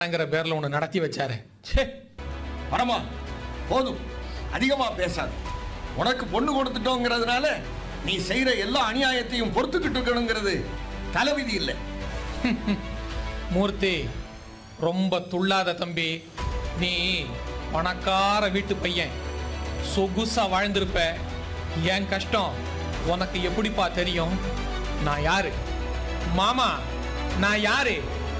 பேர்ல ஒண்ணு நடத்தி வச்சாரு. பரமா போதும், அதிகமா பேசாது. உனக்கு பொண்ணு கொடுத்துட்டோங்கிறதுனால நீ செய்யற எல்லா அநியாயத்தையும் பொறுத்துக்கிட்டு இருக்கணுங்கிறது தலைவிதி இல்லை. மூர்த்தி, ரொம்ப துள்ளாத தம்பி. நீ பணக்கார வீட்டு பையன், சொகுசா வாழ்ந்திருப்ப. என் கஷ்டம் உனக்கு எப்படிப்பா தெரியும்? நான் யாரு மாமா? நான் யாரு?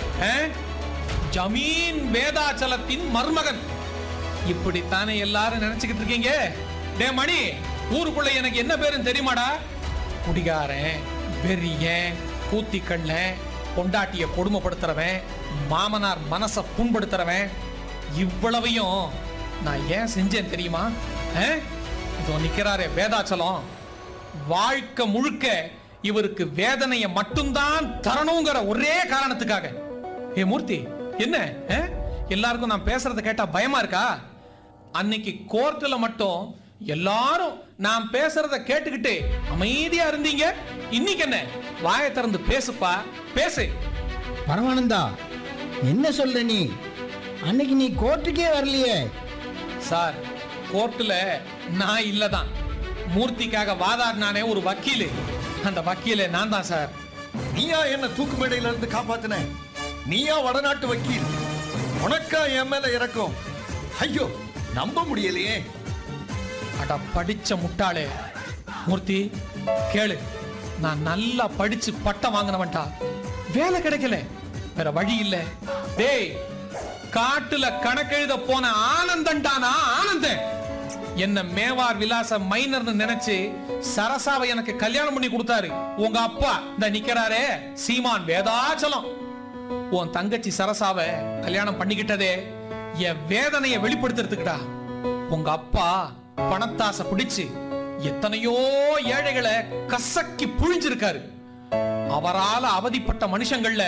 ஜமீன் வேதாச்சலத்தின் மருமகன். இப்படித்தானே எல்லாரும் நினைச்சுக்கிட்டு இருக்கீங்க. டே மணி, ஊருக்குள்ள எனக்கு என்ன பேருன்னு தெரியுமாடா? குடிகாரன், வெறியன், கூத்திக்கண்ண, பொண்டாட்டிய கொடுமைப்படுத்துறவன், மாமனார் மனசை புண்படுத்துறவன். இவ்வளவையும் நான் ஏன் செஞ்சேன் தெரியுமா? இதோ நிக்கிறாரே வேதாச்சலம், வாழ்க்கை முழுக்க இவருக்கு வேதனையை மட்டும்தான் தரணுங்கிற ஒரே காரணத்துக்காக. ஏ மூர்த்தி, என்ன எல்லாருக்கும் நான் பேசுறத கேட்டா பயமா இருக்கா? அன்னைக்கு கோர்ட்ல மட்டும் எல்லாரும் நான் பேசுறத கேட்டுக்கிட்டு அமைதியா இருந்தீங்க. இன்னைக்கு என்ன? வாயை திறந்து பேசுப்பா, பேசு. பரமானந்தா, என்ன சொல்ற நீ? அன்னைக்கு நீ கோர்ட்டுக்கே வரலையே. சார், கோர்ட்டுல நான் இல்லதான். மூர்த்திக்காக வாதாடினானே ஒரு வக்கீல், அந்த வக்கீல நான் தான் சார். நீயா என்ன தூக்கு மேடையில இருந்து காப்பாத்தின? நீயா வடநாட்டு வக்கீல்? உனக்கா என் மேல இறக்கும்? ஐயோ, நம்ப முடியலையே. அட படிச்ச முட்டாளே. மூர்த்தி கேளு, நான் நல்லா படிச்சு பட்டம் வாங்கினவன்டா. வேலை கிடைக்கல, வேற வழி இல்ல. டேய், காட்டுல கணக்கெழுத போன ஆனந்தன்டானா ஆனந்தன் என்ன மேவார் விலாச மைனர்னு நினைச்சு சரசாவை எனக்கு கல்யாணம் பண்ணி கொடுத்தாரு. உங்க அப்பா இந்த நிக்கிறாரே சீமான் வேதாச்சலம், உன் தங்கச்சி சரசாவை கல்யாணம் பண்ணிக்கிட்டதே என் வேதனையை வெளிப்படுத்துறதுக்குடா. உங்க அப்பா பணத்தாசை பிடிச்சு எத்தனையோ ஏழைகளை கசக்கி புழிஞ்சிருக்காரு. அவரால அவதிப்பட்ட மனுஷங்கள்ல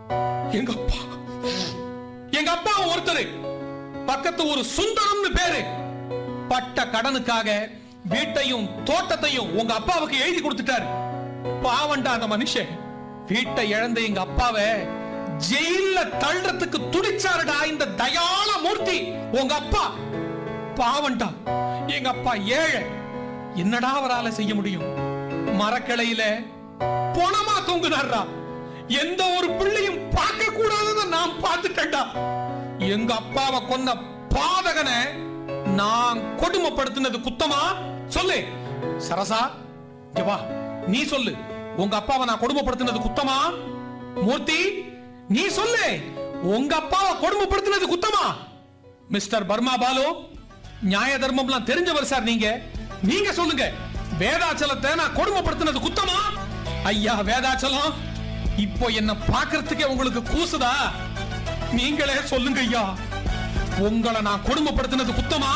எங்க அப்பா ஒருத்தர். பக்கத்து ஒரு சுந்தரம்னு பேரு. பட்ட கடனுக்காக வீட்டையும் தோட்டத்தையும் உங்க அப்பாவுக்கு எழுதி கொடுத்துட்டாரு. பாவண்டா அந்த மனுஷன். வீட்டை இழந்த எங்க அப்பாவை ஜெயில தள்ளுறதுக்கு துடிச்சாருடா இந்த தயாள மூர்த்தி உங்க அப்பா. பாவண்டா எங்க அப்பா ஏழை. என்னடா அவரால செய்ய முடியும்? மரக்கிளையில பொணமா தூங்குனாரா. எந்த ஒரு பிள்ளையும் பார்க்க கூடாதத நான் பார்த்துட்டேன்டா. எங்க அப்பாவை கொன்ன பாதகனை நான் கொடுமைப்படுத்தினது குத்தமா? சொல்லு சரசா, வா நீ சொல்லு. உங்க அப்பாவை நான் கொடுமைப்படுத்தினது குத்தமா? மூர்த்தி, நீ சொல்லு. உங்க அப்பாவை கொடுமைப்படுத்தினது குத்தமா? மிஸ்டர் பர்மா பாலு, நியாய தர்மம்லாம் தெரிஞ்சவர் சார் நீங்க. நீங்க சொல்லுங்க, வேதாச்சலத்தை நான் கொடுமைப்படுத்தினது குத்தமா? ஐயா வேதாச்சலம், இப்போ என்ன பார்க்கறதுக்கே உங்களுக்கு கூசுதா? நீங்களே சொல்லுங்க ஐயா, உங்களை நான் கொடுமைப்படுத்தினது குத்தமா?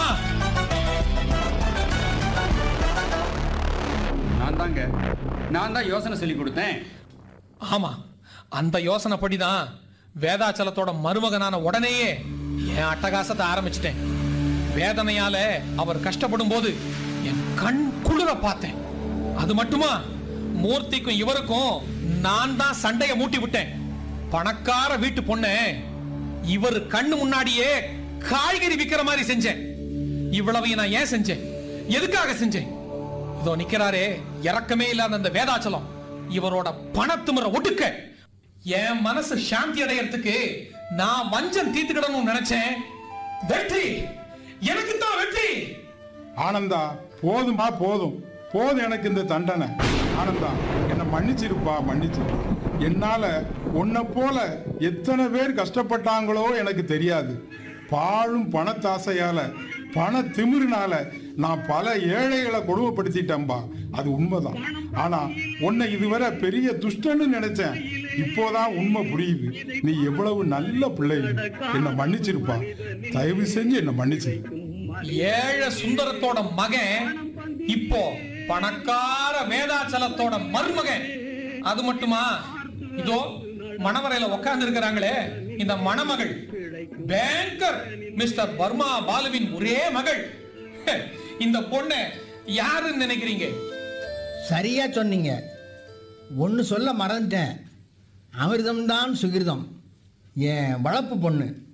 நான் தான் யோசனை சொல்லி கொடுத்தேன். ஆமா, அந்த யோசனை படிதான் வேதாச்சலத்தோட மருமகனான உடனேயே என் அட்டகாசத்தை ஆரம்பிச்சிட்டேன். வேதனையால அவர் கஷ்டப்படும் போது என் கண் குளிர பார்த்தேன். அது மட்டுமா, மூர்த்திக்கும் இவருக்கும் நான் தான் சண்டைய மூட்டி விட்டேன். பணக்கார வீட்டு பொண்ணு இவர் கண்ணு முன்னாடியே காய்கறி விக்கிற மாதிரி செஞ்சேன். இவ்வளவையும் நான் ஏன் செஞ்சேன்? எதுக்காக செஞ்சேன்? இதோ நிக்கிறாரே இறக்கமே இல்லாத அந்த வேதாச்சலம், இவரோட பணத்துமுறை ஒடுக்க என் மனசு சாந்தி அடையறதுக்கு நான் வஞ்சம் தீர்த்துக்கிடணும்னு நினைச்சேன். வெற்றி எனக்கு தான் வெற்றி. ஆனந்தா, போதுமா, போதும் போதும் எனக்கு இந்த தண்டனை. ஆனந்தா, என்னை மன்னிச்சிருப்பா, மன்னிச்சிரு. என்னால உன்னை போல எத்தனை பேர் கஷ்டப்பட்டாங்களோ எனக்கு தெரியாது. பாழும் பணத்தாசையால, பண திமிரினால நான் பல ஏழைகளை கொடுமைப்படுத்திட்டேன்பா. அது உண்மைதான். ஆனா உன்னை இதுவரை பெரிய துஷ்டன்னு நினைச்சேன். இப்போதான் உண்மை புரியுது. நீ எவ்வளவு நல்ல பிள்ளை. என்னை மன்னிச்சிருப்பா, தயவு செஞ்சு என்னை மன்னிச்சிரு. ஏழை சுந்தரத்தோட மகன் இப்போ பணக்கார வேதாச்சலத்தோட மருமகன். அது மட்டுமா, இதோ மணவரையில உட்கார்ந்து இருக்கிறாங்களே இந்த மணமகள், பேங்கர் மிஸ்டர் பர்மா பாலுவின் ஒரே மகள். இந்த பொண்ணு யாருன்னு நினைக்கிறீங்க? சரியா சொன்னீங்க. ஒன்னு சொல்ல மறந்துட்டேன். அமிர்தம்தான் சுகிர்தம். என் வளர்ப்பு பொண்ணு